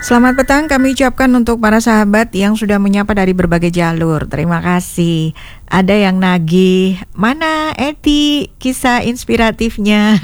Selamat petang kami ucapkan untuk para sahabat yang sudah menyapa dari berbagai jalur. Terima kasih. Ada yang nagih, mana Eti kisah inspiratifnya?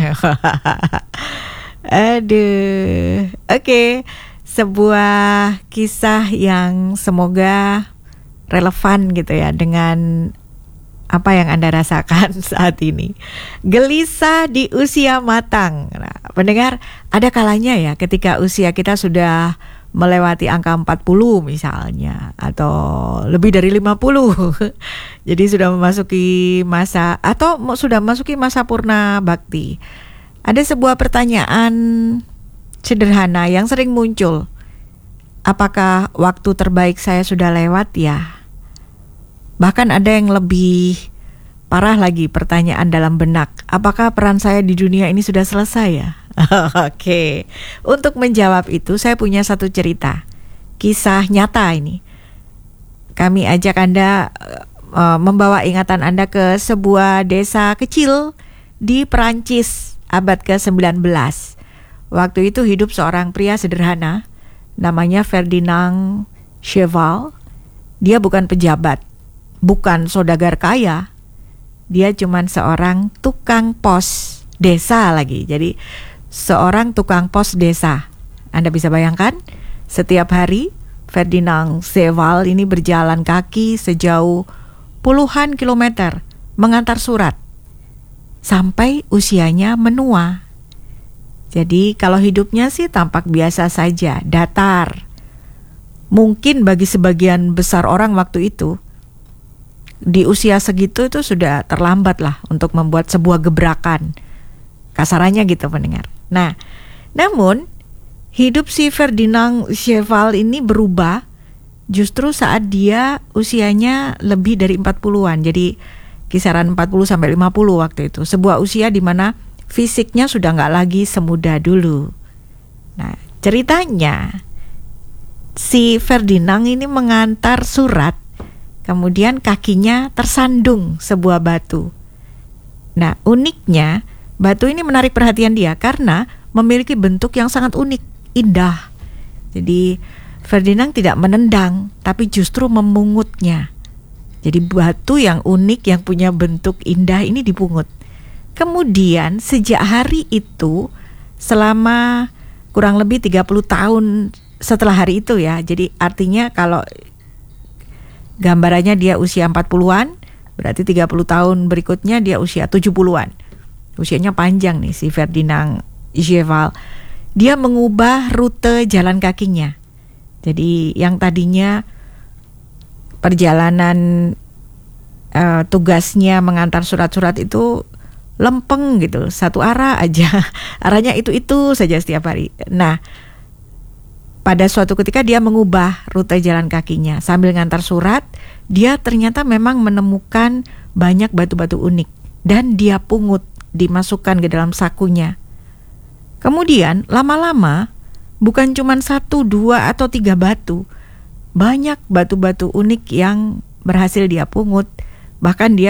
Aduh. Oke. Sebuah kisah yang semoga relevan gitu ya dengan apa yang Anda rasakan saat ini. Gelisah di usia matang. Nah, pendengar, ada kalanya ya ketika usia kita sudah melewati angka 40 misalnya, atau lebih dari 50. Jadi sudah memasuki masa, atau sudah memasuki masa purna bakti. Ada sebuah pertanyaan sederhana yang sering muncul. Apakah waktu terbaik saya sudah lewat ya? Bahkan ada yang lebih parah lagi pertanyaan dalam benak. Apakah peran saya di dunia ini sudah selesai ya? Oke. Untuk menjawab itu saya punya satu cerita. Kisah nyata ini. Kami ajak Anda membawa ingatan Anda ke sebuah desa kecil di Perancis abad ke-19. Waktu itu hidup seorang pria sederhana namanya Ferdinand Cheval. Dia bukan pejabat, bukan saudagar kaya. Dia cuman seorang tukang pos desa lagi. Jadi seorang tukang pos desa. Anda bisa bayangkan, setiap hari Ferdinand Cheval ini berjalan kaki sejauh puluhan kilometer mengantar surat sampai usianya menua. Jadi kalau hidupnya sih tampak biasa saja, datar. Mungkin bagi sebagian besar orang waktu itu, di usia segitu itu sudah terlambat lah untuk membuat sebuah gebrakan. Kasarannya gitu pendengar. Nah, namun hidup si Ferdinand Cheval ini berubah justru saat dia usianya lebih dari 40-an. Jadi kisaran 40 sampai 50 waktu itu. Sebuah usia di mana fisiknya sudah nggak lagi semuda dulu. Nah, ceritanya si Ferdinand ini mengantar surat, kemudian kakinya tersandung sebuah batu. Nah, uniknya batu ini menarik perhatian dia karena memiliki bentuk yang sangat unik, indah. Jadi Ferdinand tidak menendang, tapi justru memungutnya. Jadi batu yang unik yang punya bentuk indah ini dipungut. Kemudian sejak hari itu selama kurang lebih 30 tahun setelah hari itu ya. Jadi artinya kalau gambarannya dia usia 40-an, berarti 30 tahun berikutnya dia usia 70-an. Usianya panjang nih si Ferdinand Cheval. Dia mengubah rute jalan kakinya. Jadi yang tadinya perjalanan tugasnya mengantar surat-surat itu lempeng gitu, satu arah aja. Arahnya itu saja setiap hari. Nah, pada suatu ketika dia mengubah rute jalan kakinya. Sambil ngantar surat, dia ternyata memang menemukan banyak batu-batu unik. Dan dia pungut, dimasukkan ke dalam sakunya. Kemudian lama-lama, bukan cuma 1, 2, atau 3 batu. Banyak batu-batu unik yang berhasil dia pungut. Bahkan dia